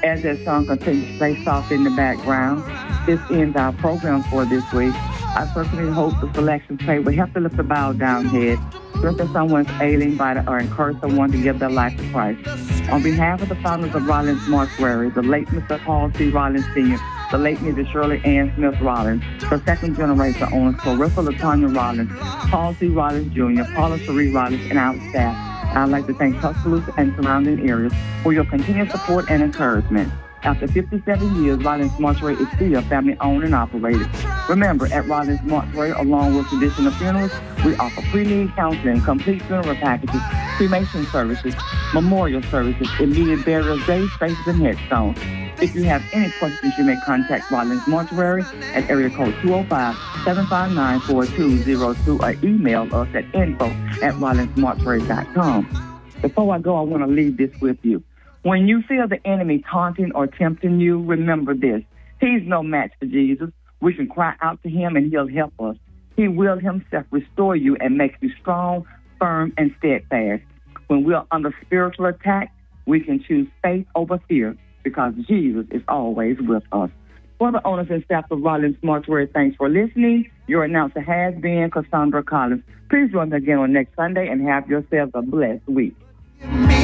as that song continues to play soft in the background, this ends our program for this week. I personally hope the selection play will help to lift the bowed down head, strengthen someone's ailing body, or encourage someone to give their life to Christ. On behalf of the founders of Rollins Mortuary, the late Mr. Paul C. Rollins Sr., the late Mrs. Shirley Ann Smith Rollins, the second generation owners, Clarissa LaTanya Rollins, Paul C. Rollins Jr., Paula Cherie Rollins, and our staff, I'd like to thank Tuscaloosa and surrounding areas for your continued support and encouragement. After 57 years, Rollins Mortuary is still family-owned and operated. Remember, at Rollins Mortuary, along with traditional funerals, we offer pre-need counseling, complete funeral packages, cremation services, memorial services, immediate burial days, spaces, and headstones. If you have any questions, you may contact Rollins Mortuary at area code 205-759-4202 or email us at info@rollinsmortuary.com. Before I go, I want to leave this with you. When you feel the enemy taunting or tempting you, remember this. He's no match for Jesus. We can cry out to him and he'll help us. He will himself restore you and make you strong, firm, and steadfast. When we're under spiritual attack, we can choose faith over fear because Jesus is always with us. For the owners and staff of Rollins Mortuary, thanks for listening. Your announcer has been Cassandra Collins. Please join me again on next Sunday and have yourselves a blessed week.